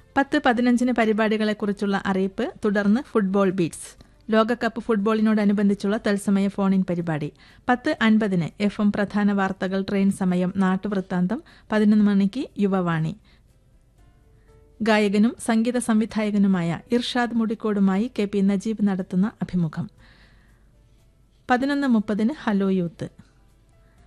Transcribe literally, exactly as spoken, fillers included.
പത്ത് പതിനഞ്ചിന് പരിപാടികളെക്കുറിച്ചുള്ള അറിയിപ്പ്, തുടർന്ന് ഫുട്ബോൾ ബീറ്റ്സ്. ലോകകപ്പ് ഫുട്ബോളിനോടനുബന്ധിച്ചുള്ള തത്സമയ ഫോണിൻ പരിപാടി. പത്ത് അൻപതിന് എഫ് എം പ്രധാന വാർത്തകൾ, ട്രെയിൻ സമയം, നാട്ടുവൃത്താന്തം. പതിനൊന്ന് മണിക്ക് യുവവാണി. ഗായകനും സംഗീത സംവിധായകനുമായ ഇർഷാദ് മുടിക്കോടുമായി കെ പി നജീബ് നടത്തുന്ന അഭിമുഖം. പതിനൊന്ന് മുപ്പതിന് ഹലോ യൂത്ത്.